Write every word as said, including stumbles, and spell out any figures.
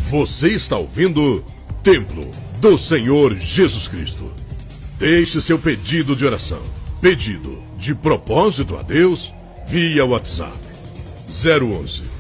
Você está ouvindo Templo do Senhor Jesus Cristo. Deixe seu pedido de oração, pedido de propósito a Deus, via WhatsApp zero onze,